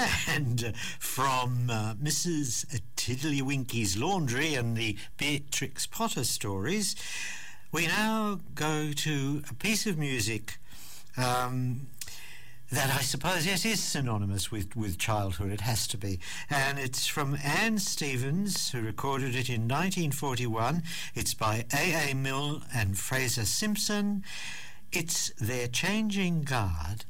And from Mrs. Tiddlywinky's Laundry and the Beatrix Potter stories, we now go to a piece of music that I suppose, yes, is synonymous with childhood. It has to be. And it's from Anne Stevens, who recorded it in 1941. It's by A.A. Milne and Fraser Simpson. It's Their Changing Guard.